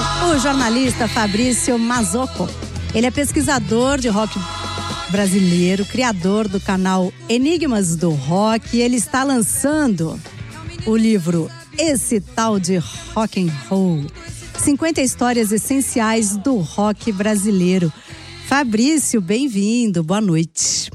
o jornalista Fabrício Mazzocco. Ele é pesquisador de rock brasileiro, criador do canal Enigmas do Rock, e ele está lançando o livro Esse Tal de Rock and Roll, 50 histórias essenciais do rock brasileiro. Fabrício, bem-vindo, boa noite.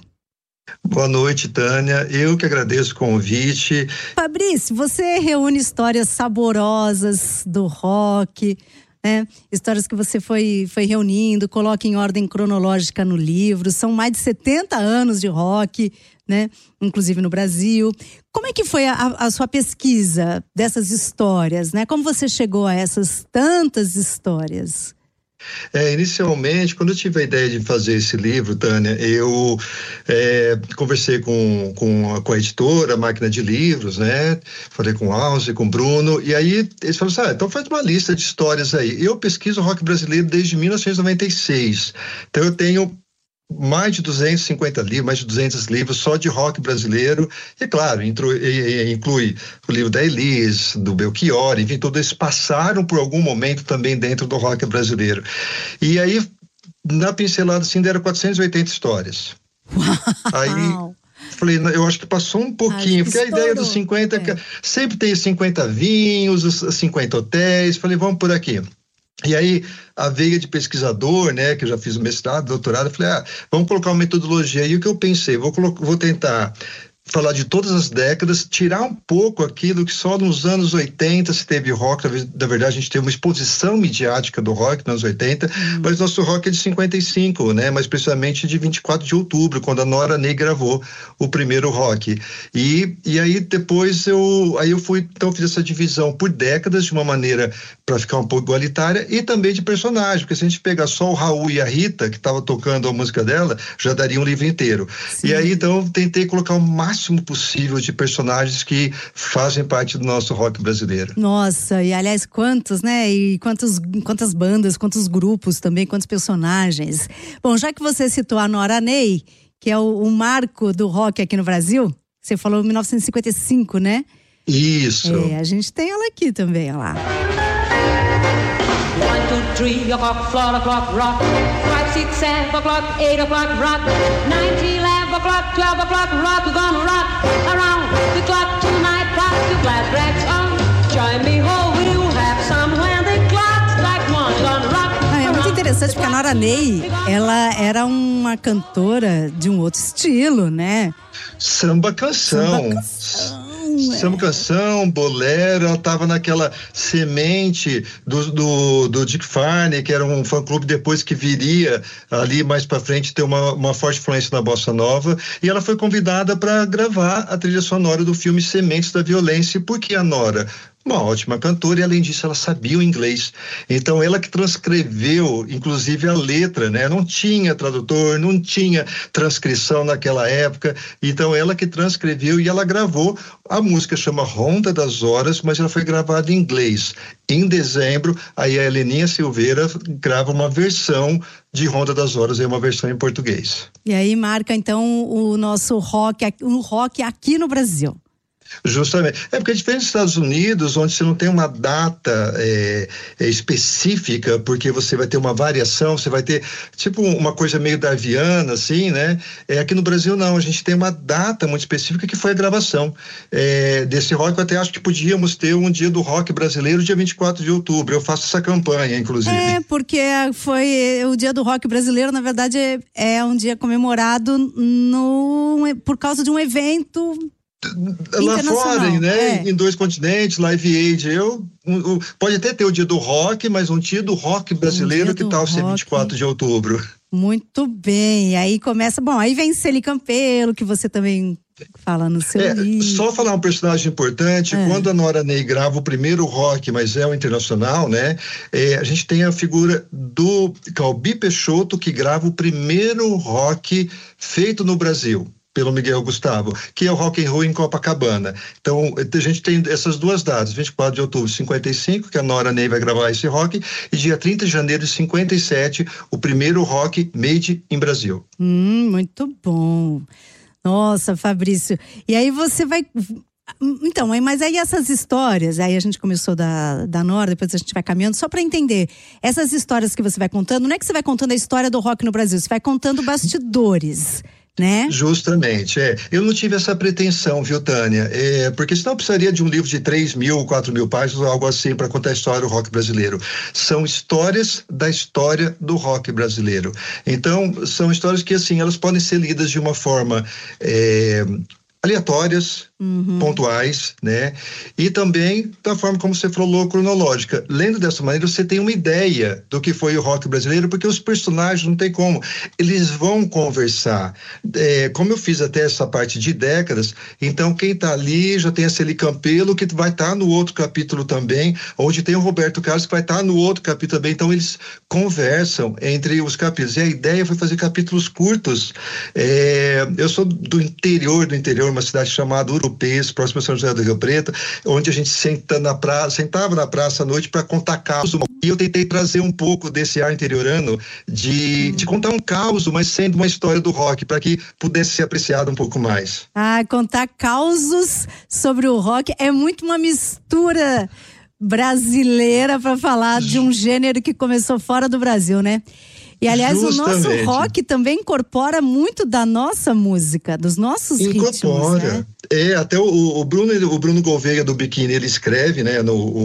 Boa noite, Tânia. Eu que agradeço o convite. Fabrício, você reúne histórias saborosas do rock, né? Histórias que você foi reunindo, coloca em ordem cronológica no livro. São mais de 70 anos de rock, né? Inclusive no Brasil. Como é que foi a sua pesquisa dessas histórias, né? Como você chegou a essas tantas histórias? Inicialmente, quando eu tive a ideia de fazer esse livro, Tânia, eu conversei com a editora, a Máquina de Livros, né? Falei com o Alce, com o Bruno, e aí eles falaram assim, então faz uma lista de histórias aí. Eu pesquiso rock brasileiro desde 1996, então eu tenho mais de 250 livros, mais de 200 livros só de rock brasileiro, e claro, inclui o livro da Elis, do Belchior, enfim, todos eles passaram por algum momento também dentro do rock brasileiro. E aí, na pincelada assim, deram 480 histórias. Uau! Aí falei, eu acho que passou um pouquinho, porque estourou. A ideia dos 50, sempre tem 50 vinhos, os 50 hotéis, falei, vamos por aqui. E aí, a veia de pesquisador, né, que eu já fiz o mestrado, doutorado, eu falei, vamos colocar uma metodologia. E o que eu pensei, vou tentar falar de todas as décadas, tirar um pouco aquilo que só nos anos 80 se teve rock. Na verdade, a gente teve uma exposição midiática do rock nos anos 80, mas nosso rock é de 55, né? Mais precisamente de 24 de outubro, quando a Nora Ney gravou o primeiro rock. E aí depois eu fiz essa divisão por décadas, de uma maneira para ficar um pouco igualitária, e também de personagem, porque se a gente pegar só o Raul e a Rita, que estava tocando a música dela, já daria um livro inteiro. Sim. E aí, então, tentei colocar o máximo possível de personagens que fazem parte do nosso rock brasileiro. Nossa, e aliás, quantos, né? E quantas bandas, quantos grupos também, quantos personagens. Bom, já que você citou a Nora Ney, que é o marco do rock aqui no Brasil, você falou 1955, né? Isso. A gente tem ela aqui também, olha lá. 1, 2, 3 o'clock, 4 o'clock, rock. 5, 6, 7 o'clock, 8 o'clock, rock. 9, 10, 11 o'clock, 12 o'clock, rock. We're gonna rock around the clock tonight. Rock the glad rags on. Join me, ho, we'll have some when the clock strikes 1. Gonna rock. É muito interessante porque a Nora Ney, ela era uma cantora de um outro estilo, né? Samba canção, bolero. Ela estava naquela semente do Dick Farney, que era um fã-clube depois que viria ali mais para frente ter uma forte influência na bossa nova, e ela foi convidada para gravar a trilha sonora do filme Sementes da Violência. Por que a Nora? Uma ótima cantora, e além disso ela sabia o inglês, então ela que transcreveu inclusive a letra, né? Não tinha tradutor, não tinha transcrição naquela época, então ela que transcreveu, e ela gravou a música, chama Ronda das Horas, mas ela foi gravada em inglês. Em dezembro, aí a Heleninha Silveira grava uma versão de Ronda das Horas, uma versão em português. E aí marca então o nosso rock aqui no Brasil. Justamente. Porque é diferente dos Estados Unidos, onde você não tem uma data específica, porque você vai ter uma variação, você vai ter tipo uma coisa meio darwiana, assim, né? Aqui no Brasil não, a gente tem uma data muito específica, que foi a gravação desse rock. Eu até acho que podíamos ter um dia do rock brasileiro, dia 24 de outubro. Eu faço essa campanha, inclusive. Porque foi o dia do rock brasileiro, na verdade, é um dia comemorado por causa de um evento lá fora, né? Em 2 continentes, Live Aid. Pode até ter o dia do rock, mas um dia do rock brasileiro, que tal ser 24 de outubro? Muito bem. Aí começa, aí vem Celi Campelo, que você também fala no seu livro. Só falar um personagem importante, quando a Nora Ney grava o primeiro rock, mas é o internacional, né? A gente tem a figura do Calbi Peixoto, que grava o primeiro rock feito no Brasil pelo Miguel Gustavo, que é o Rock and Roll em Copacabana. Então, a gente tem essas duas datas, 24 de outubro de 55, que a Nora Ney vai gravar esse rock, e dia 30 de janeiro de 57, o primeiro rock made in Brasil. Muito bom. Nossa, Fabrício. E aí você vai Então, mas aí essas histórias, aí a gente começou da Nora, depois a gente vai caminhando, só para entender, essas histórias que você vai contando, não é que você vai contando a história do rock no Brasil, você vai contando bastidores, né? Justamente, eu não tive essa pretensão, viu, Tânia? Porque senão eu precisaria de um livro de 3.000, 4.000 páginas, algo assim, para contar a história do rock brasileiro. São histórias da história do rock brasileiro. Então, são histórias que, assim, elas podem ser lidas de uma forma aleatórias, pontuais, né? E também da forma como você falou, cronológica. Lendo dessa maneira, você tem uma ideia do que foi o rock brasileiro, porque os personagens não tem como. Eles vão conversar. Como eu fiz até essa parte de décadas, então quem tá ali já tem a Celi Campelo, que vai estar no outro capítulo também, onde tem o Roberto Carlos, que vai estar no outro capítulo também. Então eles conversam entre os capítulos. E a ideia foi fazer capítulos curtos. Eu sou do interior, uma cidade chamada Urupês, próximo a São José do Rio Preto, onde a gente sentava na praça à noite para contar causos. E eu tentei trazer um pouco desse ar interiorano de contar um caos, mas sendo uma história do rock, para que pudesse ser apreciado um pouco mais. Contar causos sobre o rock é muito uma mistura brasileira para falar de um gênero que começou fora do Brasil, né? E, aliás, Justamente. O nosso rock também incorpora muito da nossa música, dos nossos ritmos, né? Até o Bruno Gouveia do Biquíni, ele escreve, né,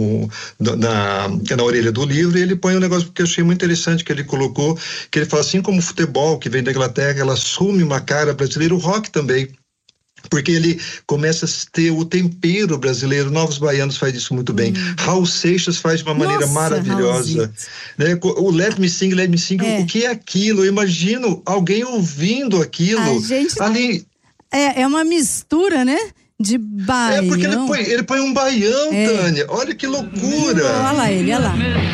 na orelha do livro, e ele põe um negócio que eu achei muito interessante que ele colocou, que ele fala assim como o futebol, que vem da Inglaterra, ela assume uma cara brasileira, o rock também. Porque ele começa a ter o tempero brasileiro. Novos Baianos faz isso muito bem. Raul Seixas faz de uma maneira maravilhosa, né? O Let Me Sing, o que é aquilo? Eu imagino alguém ouvindo aquilo ali. É uma mistura, né? De baião. Porque ele põe um baião, Tânia. Olha que loucura. Olha lá ele, olha lá.